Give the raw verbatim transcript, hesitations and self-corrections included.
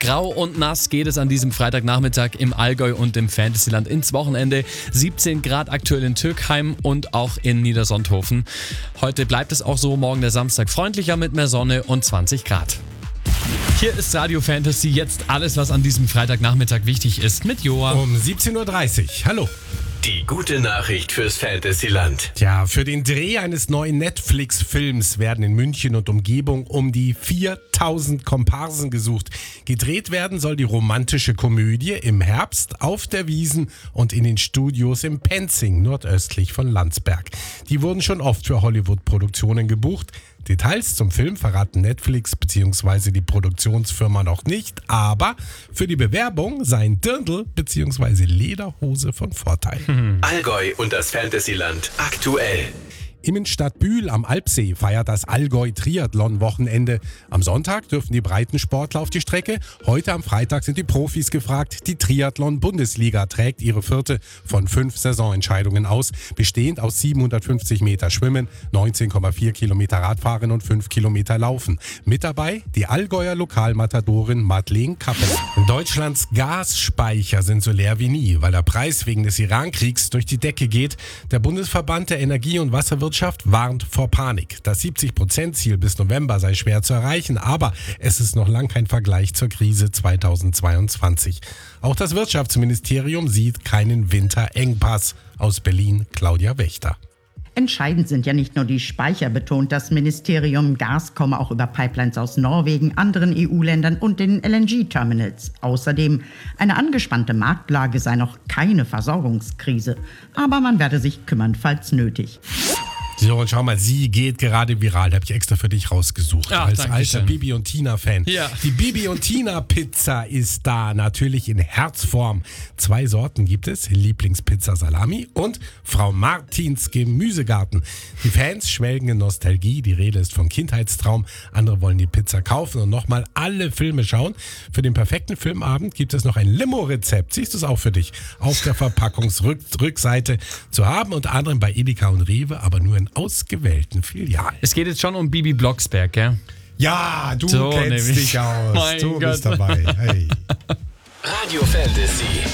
Grau und nass geht es an diesem Freitagnachmittag im Allgäu und im Fantasyland ins Wochenende. siebzehn Grad aktuell in Türkheim und auch in Niedersonthofen. Heute bleibt es auch so, morgen der Samstag freundlicher mit mehr Sonne und zwanzig Grad. Hier ist Radio Fantasy, jetzt alles, was an diesem Freitagnachmittag wichtig ist, mit Joa. Um siebzehn Uhr dreißig. Hallo. Die gute Nachricht fürs Fantasyland. Tja, für den Dreh eines neuen Netflix-Films werden in München und Umgebung um die viertausend Komparsen gesucht. Gedreht werden soll die romantische Komödie im Herbst auf der Wiesn und in den Studios im Penzing, nordöstlich von Landsberg. Die wurden schon oft für Hollywood-Produktionen gebucht. Details zum Film verraten Netflix bzw. die Produktionsfirma noch nicht, aber für die Bewerbung seien Dirndl bzw. Lederhose von Vorteil. Hm. Allgäu und das Fantasyland aktuell. Immenstadt Bühl am Alpsee feiert das Allgäu-Triathlon-Wochenende. Am Sonntag dürfen die Breitensportler auf die Strecke. Heute am Freitag sind die Profis gefragt. Die Triathlon-Bundesliga trägt ihre vierte von fünf Saisonentscheidungen aus, bestehend aus siebenhundertfünfzig Meter Schwimmen, neunzehn Komma vier Kilometer Radfahren und fünf Kilometer Laufen. Mit dabei die Allgäuer Lokalmatadorin Madeleine Kappel. Deutschlands Gasspeicher sind so leer wie nie, weil der Preis wegen des Iran-Kriegs durch die Decke geht. Der Bundesverband der Energie- und Wasserwirtschaft warnt vor Panik. Das siebzig Prozent Ziel bis November sei schwer zu erreichen, aber es ist noch lang kein Vergleich zur Krise zweitausendzweiundzwanzig. Auch das Wirtschaftsministerium sieht keinen Winterengpass. Aus Berlin, Claudia Wächter. Entscheidend sind ja nicht nur die Speicher, betont das Ministerium. Gas komme auch über Pipelines aus Norwegen, anderen E U-Ländern und den L N G-Terminals. Außerdem, eine angespannte Marktlage sei noch keine Versorgungskrise. Aber man werde sich kümmern, falls nötig. So, und schau mal, sie geht gerade viral. Habe ich extra für dich rausgesucht. Ach, als alter schön. Bibi und Tina-Fan. Ja. Die Bibi und Tina-Pizza ist da. Natürlich in Herzform. Zwei Sorten gibt es. Lieblingspizza Salami und Frau Martins Gemüsegarten. Die Fans schwelgen in Nostalgie. Die Rede ist vom Kindheitstraum. Andere wollen die Pizza kaufen und nochmal alle Filme schauen. Für den perfekten Filmabend gibt es noch ein Limo-Rezept. Siehst du es auch für dich? Auf der Verpackungsrückseite zu haben. Unter anderem bei Edeka und Rewe, aber nur in ausgewählten Filialen. Es geht jetzt schon um Bibi Blocksberg, gell? Ja, du So kennst nämlich. dich aus. Mein du Gott. bist dabei. Hey. Radio Fantasy.